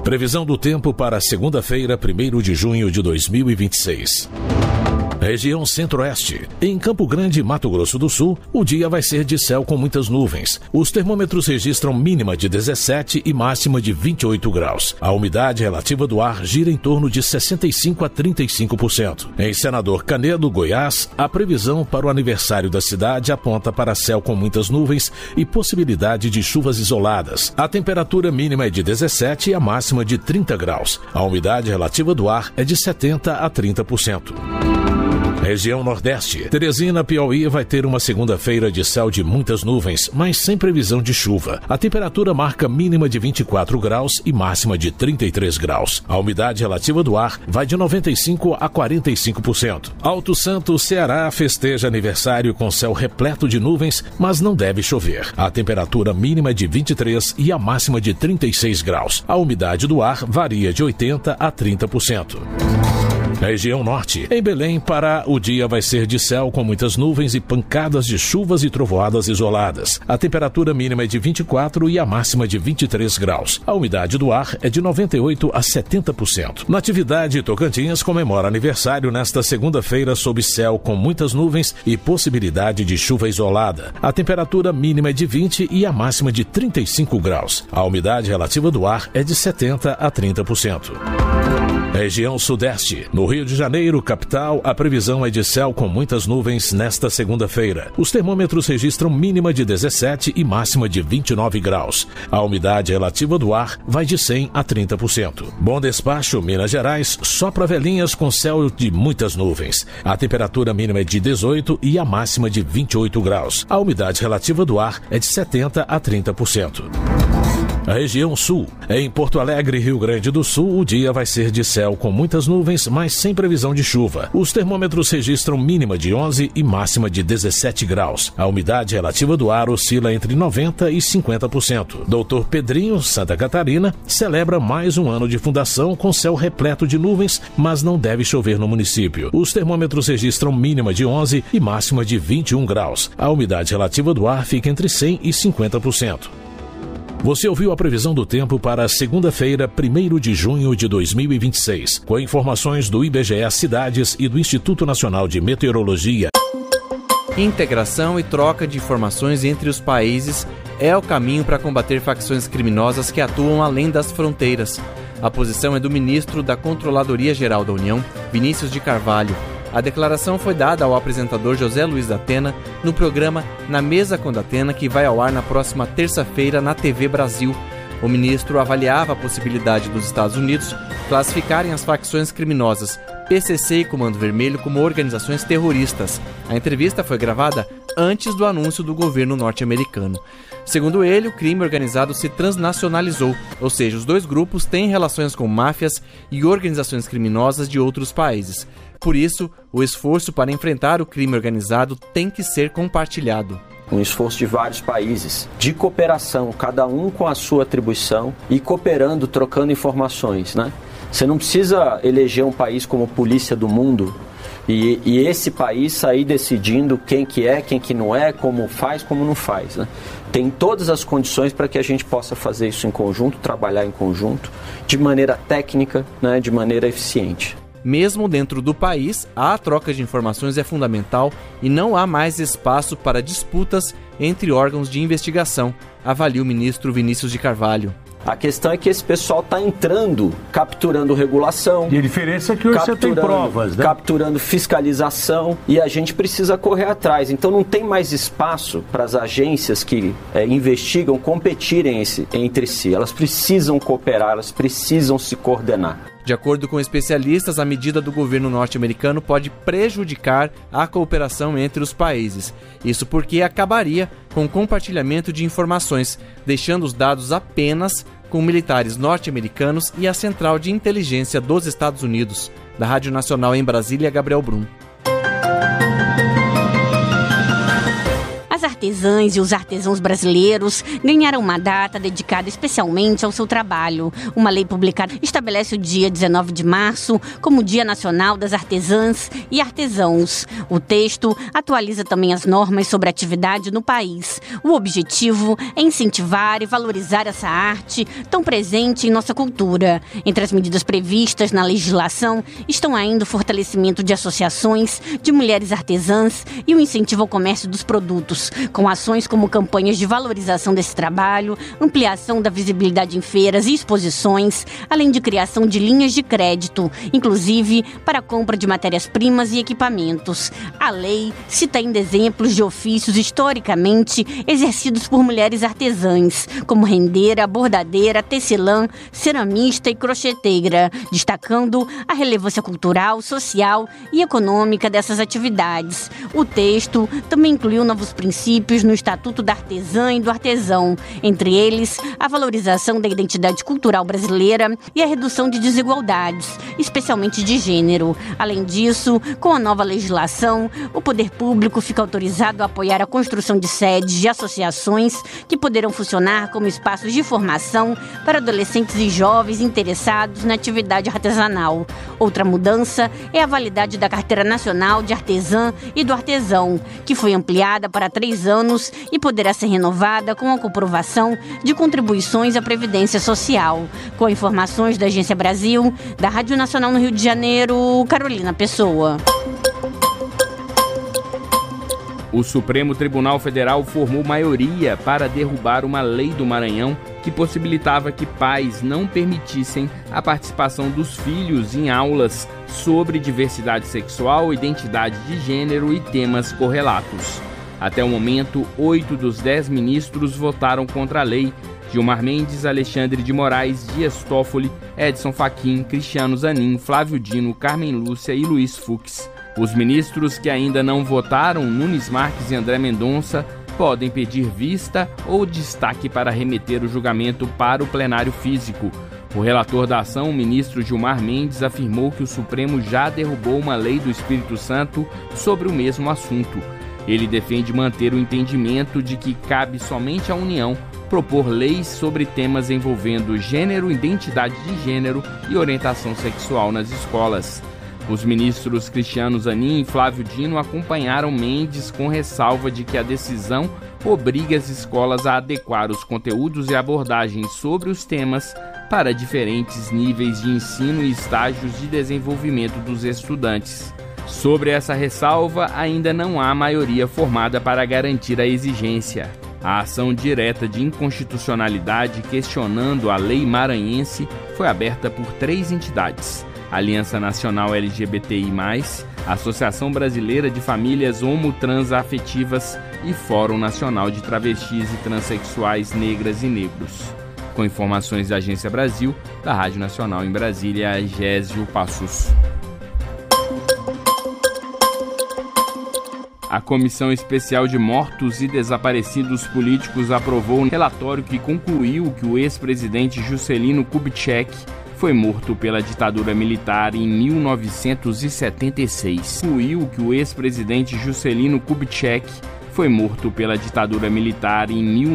Previsão do tempo para segunda-feira, 1º de junho de 2026. Região Centro-Oeste. Em Campo Grande, Mato Grosso do Sul, o dia vai ser de céu com muitas nuvens. Os termômetros registram mínima de 17 e máxima de 28 graus. A umidade relativa do ar gira em torno de 65% a 35%. Em Senador Canedo, Goiás, a previsão para o aniversário da cidade aponta para céu com muitas nuvens e possibilidade de chuvas isoladas. A temperatura mínima é de 17 e a máxima de 30 graus. A umidade relativa do ar é de 70% a 30%. Região Nordeste. Teresina, Piauí, vai ter uma segunda-feira de céu de muitas nuvens, mas sem previsão de chuva. A temperatura marca mínima de 24 graus e máxima de 33 graus. A umidade relativa do ar vai de 95% a 45%. Alto Santo, Ceará, festeja aniversário com céu repleto de nuvens, mas não deve chover. A temperatura mínima é de 23 e a máxima de 36 graus. A umidade do ar varia de 80% a 30%. Região Norte. Em Belém, Pará, o dia vai ser de céu com muitas nuvens e pancadas de chuvas e trovoadas isoladas. A temperatura mínima é de 24 e a máxima de 23 graus. A umidade do ar é de 98% a 70%. Natividade, Tocantins comemora aniversário nesta segunda-feira sob céu com muitas nuvens e possibilidade de chuva isolada. A temperatura mínima é de 20 e a máxima de 35 graus. A umidade relativa do ar é de 70% a 30%. Região Sudeste. No Rio de Janeiro, capital, a previsão é de céu com muitas nuvens nesta segunda-feira. Os termômetros registram mínima de 17 e máxima de 29 graus. A umidade relativa do ar vai de 100% a 30%. Bom Despacho, Minas Gerais, sopra velhinhas com céu de muitas nuvens. A temperatura mínima é de 18 e a máxima de 28 graus. A umidade relativa do ar é de 70% a 30%. A região Sul. Em Porto Alegre, Rio Grande do Sul, o dia vai ser de céu com muitas nuvens, mas sem previsão de chuva. Os termômetros registram mínima de 11 e máxima de 17 graus. A umidade relativa do ar oscila entre 90% e 50%. Doutor Pedrinho, Santa Catarina, celebra mais um ano de fundação com céu repleto de nuvens, mas não deve chover no município. Os termômetros registram mínima de 11 e máxima de 21 graus. A umidade relativa do ar fica entre 100% e 50%. Você ouviu a previsão do tempo para segunda-feira, 1º de junho de 2026, com informações do IBGE Cidades e do Instituto Nacional de Meteorologia. Integração e troca de informações entre os países é o caminho para combater facções criminosas que atuam além das fronteiras. A posição é do ministro da Controladoria Geral da União, Vinícius de Carvalho. A declaração foi dada ao apresentador José Luiz da Atena no programa Na Mesa com Datena, que vai ao ar na próxima terça-feira na TV Brasil. O ministro avaliava a possibilidade dos Estados Unidos classificarem as facções criminosas PCC e Comando Vermelho como organizações terroristas. A entrevista foi gravada antes do anúncio do governo norte-americano. Segundo ele, o crime organizado se transnacionalizou, ou seja, os dois grupos têm relações com máfias e organizações criminosas de outros países. Por isso, o esforço para enfrentar o crime organizado tem que ser compartilhado. Um esforço de vários países, de cooperação, cada um com a sua atribuição e cooperando, trocando informações, né? Você não precisa eleger um país como polícia do mundo e esse país sair decidindo quem que é, quem que não é, como faz, como não faz, né? Tem todas as condições para que a gente possa fazer isso em conjunto, trabalhar em conjunto, de maneira técnica, né, de maneira eficiente. Mesmo dentro do país, a troca de informações é fundamental e não há mais espaço para disputas entre órgãos de investigação, avalia o ministro Vinícius de Carvalho. A questão é que esse pessoal está entrando, capturando regulação. E a diferença é que hoje você tem provas, né? Capturando fiscalização e a gente precisa correr atrás. Então não tem mais espaço para as agências que investigam competirem entre si. Elas precisam cooperar, elas precisam se coordenar. De acordo com especialistas, a medida do governo norte-americano pode prejudicar a cooperação entre os países. Isso porque acabaria com o compartilhamento de informações, deixando os dados apenas com militares norte-americanos e a Central de Inteligência dos Estados Unidos. Da Rádio Nacional em Brasília, Gabriel Brum. As artesãs e os artesãos brasileiros ganharam uma data dedicada especialmente ao seu trabalho. Uma lei publicada estabelece o dia 19 de março como Dia Nacional das Artesãs e Artesãos. O texto atualiza também as normas sobre a atividade no país. O objetivo é incentivar e valorizar essa arte tão presente em nossa cultura. Entre as medidas previstas na legislação estão ainda o fortalecimento de associações de mulheres artesãs e o incentivo ao comércio dos produtos, com ações como campanhas de valorização desse trabalho, ampliação da visibilidade em feiras e exposições, além de criação de linhas de crédito, inclusive para a compra de matérias-primas e equipamentos. A lei cita ainda exemplos de ofícios historicamente exercidos por mulheres artesãs, como rendeira, bordadeira, tecelã, ceramista e crocheteira, destacando a relevância cultural, social e econômica dessas atividades. O texto também incluiu novos princípios no Estatuto da Artesã e do Artesão, entre eles a valorização da identidade cultural brasileira e a redução de desigualdades, especialmente de gênero. Além disso, com a nova legislação, o poder público fica autorizado a apoiar a construção de sedes de associações que poderão funcionar como espaços de formação para adolescentes e jovens interessados na atividade artesanal. Outra mudança é a validade da Carteira Nacional de Artesã e do Artesão, que foi ampliada para 3 anos e poderá ser renovada com a comprovação de contribuições à Previdência Social. Com informações da Agência Brasil, da Rádio Nacional no Rio de Janeiro, Carolina Pessoa. O Supremo Tribunal Federal formou maioria para derrubar uma lei do Maranhão que possibilitava que pais não permitissem a participação dos filhos em aulas sobre diversidade sexual, identidade de gênero e temas correlatos. Até o momento, 8 dos 10 ministros votaram contra a lei. Gilmar Mendes, Alexandre de Moraes, Dias Toffoli, Edson Fachin, Cristiano Zanin, Flávio Dino, Carmen Lúcia e Luiz Fux. Os ministros que ainda não votaram, Nunes Marques e André Mendonça, podem pedir vista ou destaque para remeter o julgamento para o plenário físico. O relator da ação, o ministro Gilmar Mendes, afirmou que o Supremo já derrubou uma lei do Espírito Santo sobre o mesmo assunto. Ele defende manter o entendimento de que cabe somente à União propor leis sobre temas envolvendo gênero, identidade de gênero e orientação sexual nas escolas. Os ministros Cristiano Zanin e Flávio Dino acompanharam Mendes com ressalva de que a decisão obriga as escolas a adequar os conteúdos e abordagens sobre os temas para diferentes níveis de ensino e estágios de desenvolvimento dos estudantes. Sobre essa ressalva, ainda não há maioria formada para garantir a exigência. A ação direta de inconstitucionalidade questionando a lei maranhense foi aberta por 3 entidades: Aliança Nacional LGBTI+, Associação Brasileira de Famílias Homotransafetivas e Fórum Nacional de Travestis e Transsexuais Negras e Negros. Com informações da Agência Brasil, da Rádio Nacional em Brasília, Gésio Passos. A Comissão Especial de Mortos e Desaparecidos Políticos aprovou um relatório que concluiu que o ex-presidente Juscelino Kubitschek foi morto pela ditadura militar em 1976. Concluiu que o ex-presidente Juscelino Kubitschek foi morto pela ditadura militar em